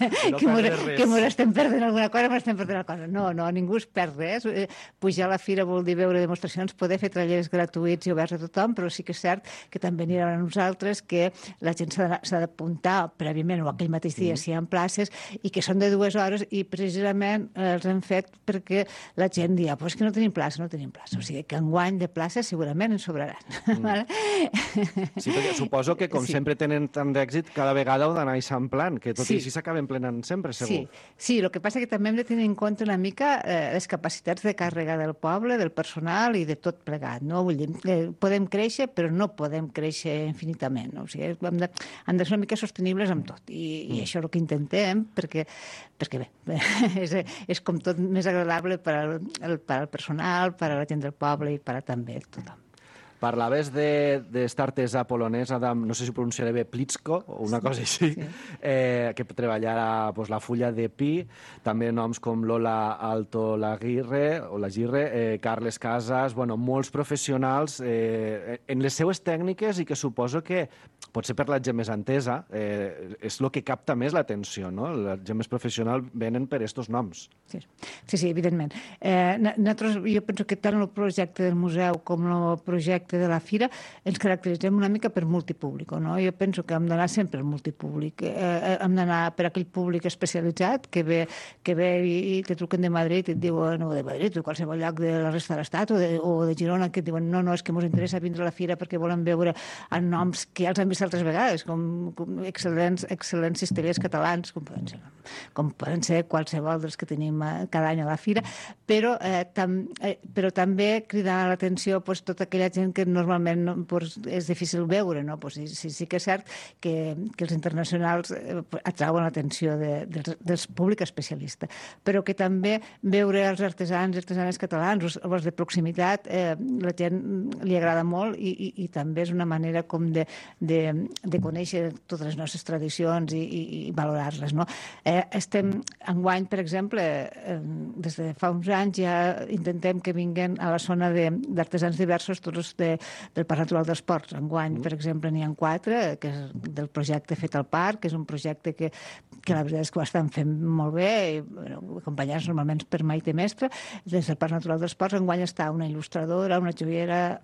que mos estem perdent alguna cosa, No, ningú es perd res. Pujar a la fira vol dir veure demostracions, poder fer tallers gratuïts i oberts a tothom, però sí que és cert que també anirà a nosaltres, que la gent s'ha d'apuntar prèviament o aquell mateix dia si hi ha places, i que són de 2 hores, i precisament els hem fet perquè la gent dia, pues que no tenim plaça. O sigui, que enguany de places segurament en sobraran. Sí, perquè suposo que, com sempre tenen tant d'èxit, cada vegada ho d'anar eixamplant, que tot i així s'acaben plenant sempre, segur. Sí, el que passa que també hem de tenir en compte una mica les capacitats de càrrega del poble, del personal i de tot plegat, no? Vull dir, podem créixer, però no podem créixer infinitament, no? O sigui, han de ser una mica sostenibles amb tot, i això és el que intentem, perquè bé, és com tot més agradable per al personal, per a la gent del poble i per a també tothom. Parlaves d'est artesà polonès, Adam, no sé si ho pronunciaré bé, Plitzko, o una cosa així, que treballara la fulla de pi, també noms com Lola Alto Lagirre, Carles Casas, molts professionals en les seues tècniques, i que suposo que, potser per la gent més entesa, és el que capta més l'atenció, no? La gent més professional venen per estos noms. Sí, evidentment. Nosaltres, jo penso que tant el projecte del museu com el projecte de la fira ens caracteritzem una mica per multipúblic, no? Jo penso que hem d'anar sempre al multipúblic. Hem d'anar per aquell públic especialitzat que ve i te truquen de Madrid i et diuen, o de Madrid o de qualsevol lloc de la resta de l'Estat o de Girona, que et diuen no, és que ens interessa vindre a la fira perquè volen veure noms que ja els han vist altres vegades, com excel·lents cistellers catalans, com poden ser qualsevol dels que tenim cada any a la fira, però també cridar l'atenció tota aquella gent que normalment és difícil veure, no? Sí que és cert que els internacionals atrauen l'atenció del públic especialista, però que també veure els artesans i artesanes catalans, els de proximitat, la gent li agrada molt, i també és una manera com de conèixer totes les nostres tradicions i valorar-les, no? Estem enguany, per exemple, des de fa uns anys ja intentem que vinguin a la zona d'artesans diversos tots del Parc Natural dels Ports. Enguany, per exemple, n'hi ha 4, que és del projecte Fet al Parc, que és un projecte que la veritat és que ho estan fent molt bé, acompanyats normalment per Maite Mestre. Des del Parc Natural dels Ports enguany està una il·lustradora, una joiera,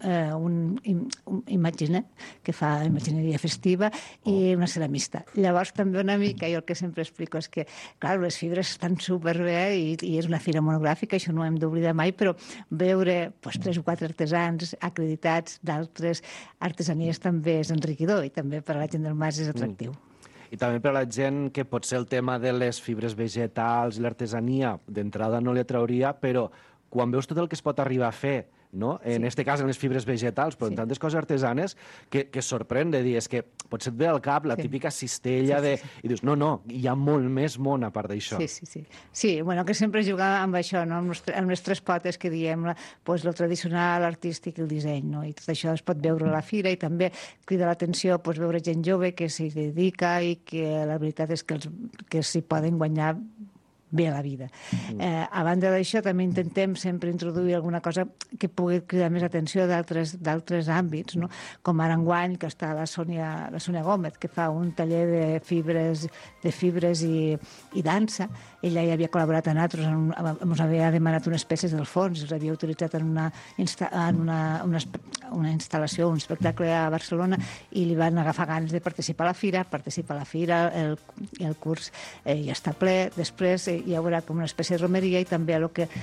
un imaginer, que fa imagineria festiva, i una ceramista. Llavors, també una mica, jo el que sempre explico és que, clar, les fibres estan superbé i és una fira monogràfica, això no ho hem d'oblidar mai, però veure 3 o 4 artesans acreditats d'altres artesanies també és enriquidor, i també per a la gent del Mas és atractiu. I també per a la gent que potser el tema de les fibres vegetals i l'artesania d'entrada no li atrauria, però quan veus tot el que es pot arribar a fer, no? En aquest cas en les fibres vegetals, però en tantes coses artesanes, que sorprèn de dir, és que potser et ve al cap la típica cistella i dius, no, hi ha molt més món a part d'això. Sí, que sempre jugar amb això, amb les 3 potes que diem, el tradicional, l'artístic i el disseny, no? I tot això es pot veure a la fira, i també crida l'atenció veure gent jove que s'hi dedica i que la veritat és que s'hi poden guanyar bé a la vida. A banda d'això, també intentem sempre introduir alguna cosa que pugui cridar més atenció d'altres àmbits, no? Com ara enguany, que està la Sònia Gómez, que fa un taller de fibres i dansa. Ella ja havia col·laborat amb nosaltres, ens havia demanat unes peces del fons, els havia utilitzat en una instal·lació, un espectacle a Barcelona, i li van agafar ganes de participar a la fira, el curs ja està ple. Després hi haurà com una espècie de romeria, i també el que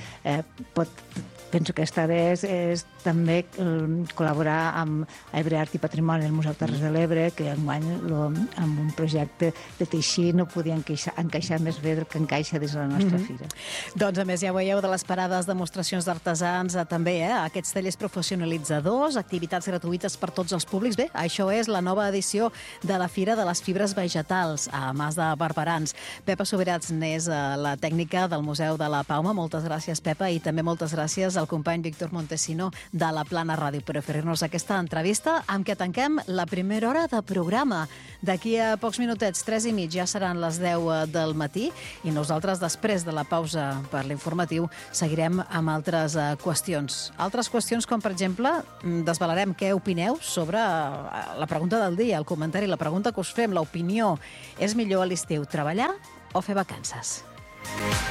penso que esta vegada és també col·laborar amb Ebre Art i Patrimoni del Museu Terres de l'Ebre, que enguany amb un projecte de teixir no podia encaixar més bé del que encaixa des de la nostra fira. Doncs a més ja veieu de les parades, demostracions d'artesans, també aquests tallers professionalitzadors, activitats gratuïtes per tots els públics. Bé, això és la nova edició de la Fira de les Fibres Vegetals a Mas de Barberans. Pepa Subirats n'és la tècnica del Museu de la Palma. Moltes gràcies, Pepa, i també moltes gràcies al company Víctor Montesino de la Plana Ràdio per oferir-nos aquesta entrevista amb què tanquem la primera hora de programa. D'aquí a pocs minutets, 3:30, ja seran les 10 del matí, i nosaltres, després de la pausa per l'informatiu, seguirem amb altres qüestions. Altres qüestions com, per exemple, desvelarem què opineu sobre la pregunta del dia, el comentari, la pregunta que us fem, l'opinió. És millor a l'estiu treballar o fer vacances?